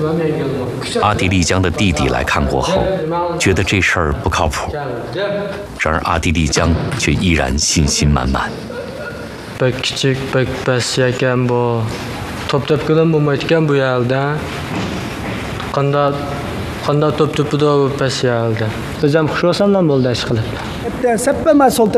阿地利江的弟弟来看过后，觉得这事儿不靠谱。然而阿地利江却依然信心满满。 Pek küçük, pek bes ekan bu. Top tepkidan bo'lmaydigan bu yerda. Qanday top tepida bes yerda. O'zim xush bo'lsam bo'ldi ish qilib.